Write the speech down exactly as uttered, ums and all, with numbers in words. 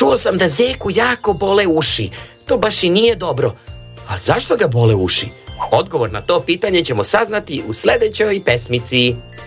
čuo sam da Zeku jako bole uši. To baš i nije dobro. Ali zašto ga bole uši? Odgovor na to pitanje ćemo saznati u sljedećoj pesmici.